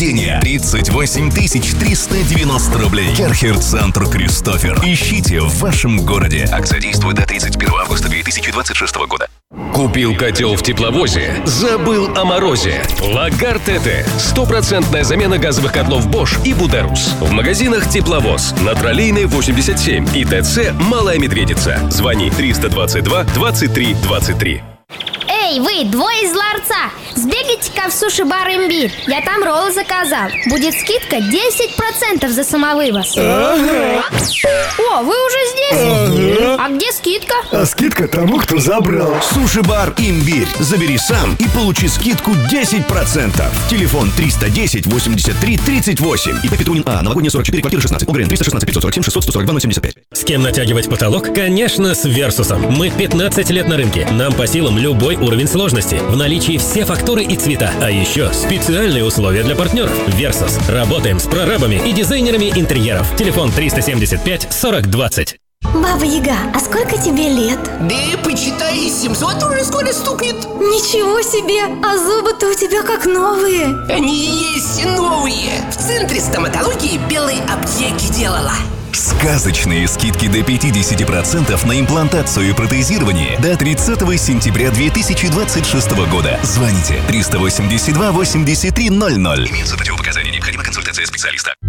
повреждения. 38 390 рублей. Керхер-центр «Кристофер». Ищите в вашем городе. Акция действует до 31 августа 2026 года. Купил котел в тепловозе? Забыл о морозе. Лагард ТТ. Стопроцентная замена газовых котлов Bosch и Buderus. В магазинах «Тепловоз». На Троллейной 87 и ТЦ «Малая Медведица». Звони 322 23 23. Эй, вы, двое из ларца! Сбегайте-ка в суши-бар «Имбирь». Я там роллы заказал. Будет скидка 10% за самовывоз. Ага. О, вы уже здесь? Ага. А где скидка? А скидка тому, кто забрал. Суши-бар «Имбирь». Забери сам и получи скидку 10%. Телефон 310 83 38. ИП Петрунин А. Новогодняя 44, квартира 16. ОГРН 316 547 600 142 075. С кем натягивать потолок? Конечно, с Версусом. Мы 15 лет на рынке. Нам по силам любой уровень сложности. В наличии все фактуры и цвета. А еще специальные условия для партнеров. Версус. Работаем с прорабами и дизайнерами интерьеров. Телефон 375 40 20. Баба Яга, а сколько тебе лет? Да почитай, 700 уже скоро стукнет. Ничего себе! А зубы-то у тебя как новые. Они и есть новые. В центре стоматологии Белой аптеки делала. Сказочные скидки до 50% на имплантацию и протезирование до 30 сентября 2026 года. Звоните 382 83 00. Имеются противопоказания, необходима консультация специалиста.